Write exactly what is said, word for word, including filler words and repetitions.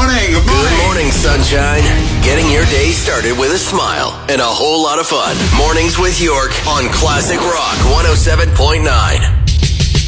morning. Good morning. Good morning, sunshine. Getting your day started with a smile and a whole lot of fun. Mornings with York on Classic Rock one oh seven point nine.